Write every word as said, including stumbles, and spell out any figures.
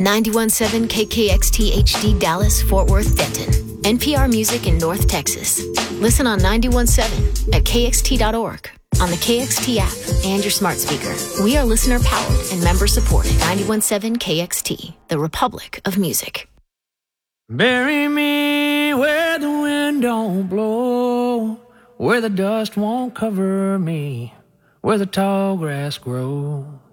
ninety-one point seven K K X T H D Dallas, Fort Worth, Denton. N P R Music in North Texas. Listen on ninety-one point seven at K X T dot org, on the K X T app, and your smart speaker. We are listener powered and member supported. ninety-one point seven K X T, the Republic of Music. Bury me where the wind don't blow, where the dust won't cover me, where the tall grass grows.